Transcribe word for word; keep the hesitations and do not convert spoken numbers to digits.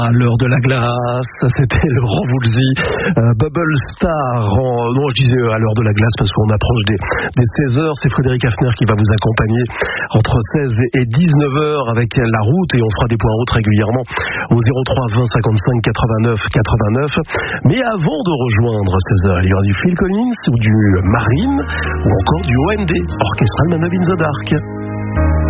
À l'heure de la glace, c'était Laurent Voulzy, euh, Bubble Star. En, non, je disais à l'heure de la glace parce qu'on approche des, des seize heures. C'est Frédéric Hafner qui va vous accompagner entre seize et dix-neuf heures avec la route, et on fera des points route régulièrement au zéro trois vingt cinquante-cinq quatre-vingt-neuf quatre-vingt-neuf. Mais avant de rejoindre seize heures, il y aura du Phil Collins ou du Marine ou encore du O M D, Orchestral Man in the Dark.